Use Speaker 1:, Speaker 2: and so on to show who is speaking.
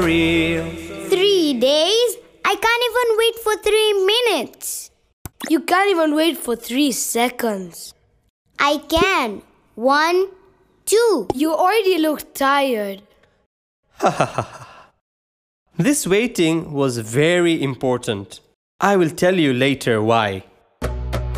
Speaker 1: real.
Speaker 2: 3 days? I can't even wait for 3 minutes.
Speaker 3: You can't even wait for 3 seconds.
Speaker 2: I can. 1, 2.
Speaker 3: You already look tired.
Speaker 1: This waiting was very important. I will tell you later why.